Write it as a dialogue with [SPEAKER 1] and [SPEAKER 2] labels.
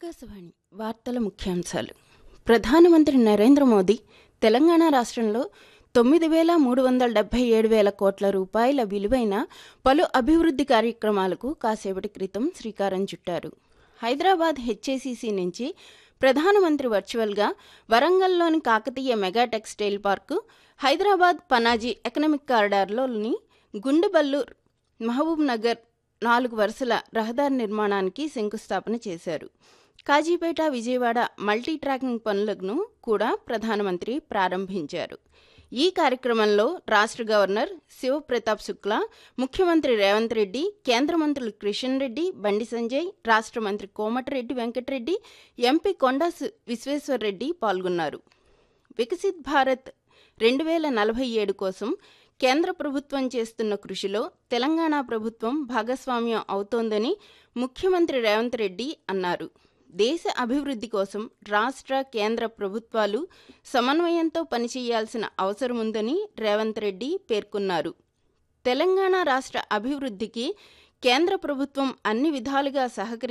[SPEAKER 1] ఆకాశవాణి వార్తల ముఖ్యాంశాలు. ప్రధానమంత్రి నరేంద్ర మోదీ తెలంగాణ రాష్ట్రంలో 9,377 కోట్ల రూపాయల విలువైన పలు అభివృద్ధి కార్యక్రమాలకు కాసేపటి క్రితం శ్రీకారం చుట్టారు. హైదరాబాద్ హెచ్ఏసీసీ నుంచి ప్రధానమంత్రి వర్చువల్గా వరంగల్లోని Kakatiya mega textile park, Hyderabad Panaji economic కారిడార్లోని గుండుబల్లూర్ Mahabub Nagar 4 వరుసల రహదారి నిర్మాణానికి శంకుస్థాపన చేశారు. కాజీపేట విజయవాడ మల్టీ ట్రాకింగ్ పనులను కూడా ప్రధానమంత్రి ప్రారంభించారు. ఈ కార్యక్రమంలో రాష్ట్ర గవర్నర్ శివప్రతాప్ శుక్లా, ముఖ్యమంత్రి రేవంత్ రెడ్డి, కేంద్ర మంత్రులు కిషన్ రెడ్డి, బండి సంజయ్, రాష్ట్ర మంత్రి కోమటిరెడ్డి వెంకటరెడ్డి, ఎంపీ కొండా విశ్వేశ్వర్రెడ్డి పాల్గొన్నారు. వికసిత్ భారత్ 2047 కోసం కేంద్ర ప్రభుత్వం చేస్తున్న కృషిలో తెలంగాణ ప్రభుత్వం భాగస్వామ్యం అవుతోందని ముఖ్యమంత్రి రేవంత్ రెడ్డి అన్నారు. దేశ అభివృద్ధి కోసం రాష్ట్ర, కేంద్ర ప్రభుత్వాలు సమన్వయంతో పనిచేయాల్సిన అవసరం ఉందని రేవంత్ రెడ్డి పేర్కొన్నారు. తెలంగాణ రాష్ట్ర అభివృద్ధికి కేంద్ర ప్రభుత్వం అన్ని విధాలుగా